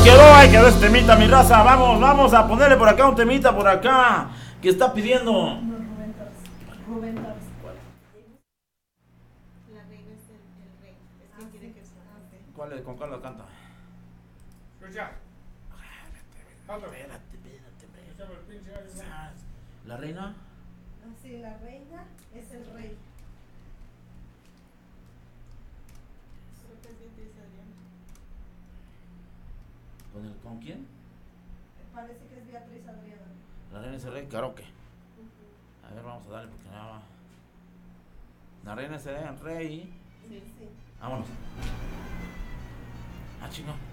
Ahí quedó este temita, mi raza. Vamos a ponerle por acá un temita por acá que está pidiendo. Rubén Torres. La reina es el rey. Es quien quiere que sea. ¿Con cuál la canta? Escucha. Espérate. ¿La reina? Sí, la reina es el rey. Creo que es Beatriz Adriana. ¿Con quién? Parece que es Beatriz Adriana. La reina es el rey, karaoke. A ver, vamos a darle porque nada. La reina es el rey. Sí. Sí. Vámonos. Ah, chingo.